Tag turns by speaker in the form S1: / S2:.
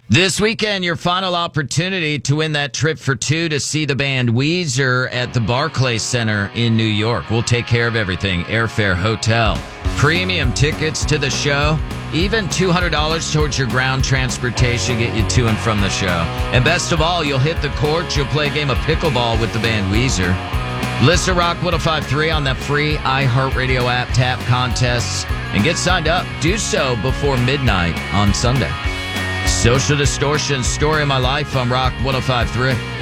S1: This weekend, your final opportunity to win that trip for two to see the band Weezer at the Barclays Center in New York. We'll take care of everything. Airfare, hotel, premium tickets to the show, even $200 towards your ground transportation, get you to and from the show. And best of all, you'll hit the courts. You'll play a game of pickleball with the band Weezer. Listen to Rock 105.3 on that free iHeartRadio app, tap contests, and get signed up. Do so before midnight on Sunday. Social Distortion, Story of My Life on Rock 105.3.